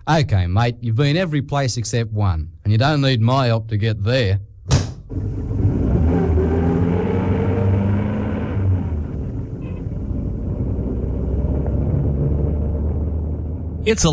Okay, mate, you've been every place except one, and you don't need my help to get there. It's